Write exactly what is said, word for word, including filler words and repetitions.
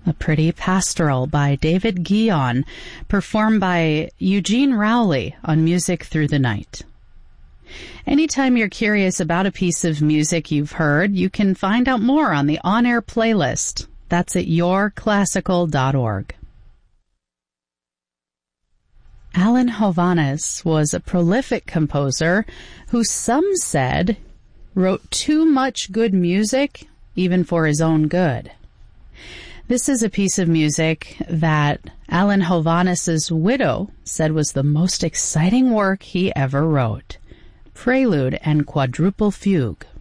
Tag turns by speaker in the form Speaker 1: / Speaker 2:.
Speaker 1: a pretty pastoral by David Guion, performed by Eugene Rowley on Music Through the Night. Anytime you're curious about a piece of music you've heard, you can find out more on the on-air playlist. That's at your classical dot org. Alan Hovhaness was a prolific composer who some said wrote too much good music, even for his own good. This is a piece of music that Alan Hovhaness's widow said was the most exciting work he ever wrote. Prelude and Quadruple Fugue.